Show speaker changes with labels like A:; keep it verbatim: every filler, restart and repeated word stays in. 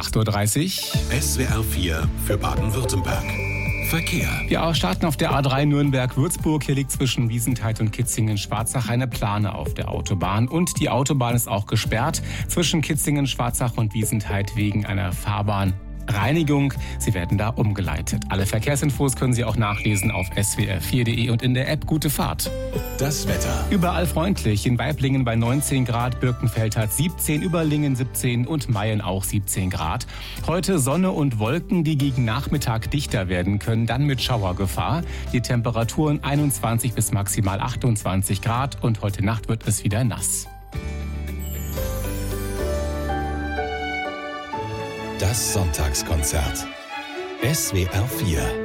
A: acht Uhr dreißig.
B: S W R vier für Baden-Württemberg. Verkehr.
A: Wir starten auf der A drei Nürnberg-Würzburg. Hier liegt zwischen Wiesentheit und Kitzingen-Schwarzach eine Plane auf der Autobahn. Und die Autobahn ist auch gesperrt zwischen Kitzingen-Schwarzach und Wiesentheit wegen einer Fahrbahnreinigung. Sie werden da umgeleitet. Alle Verkehrsinfos können Sie auch nachlesen auf s w r vier punkt d e und in der App Gute Fahrt.
B: Das Wetter.
A: Überall freundlich. In Weiblingen bei neunzehn Grad, Birkenfeld hat siebzehn, Überlingen siebzehn und Mayen auch siebzehn Grad. Heute Sonne und Wolken, die gegen Nachmittag dichter werden können, dann mit Schauergefahr. Die Temperaturen einundzwanzig bis maximal achtundzwanzig Grad und heute Nacht wird es wieder nass.
B: Das Sonntagskonzert. S W R vier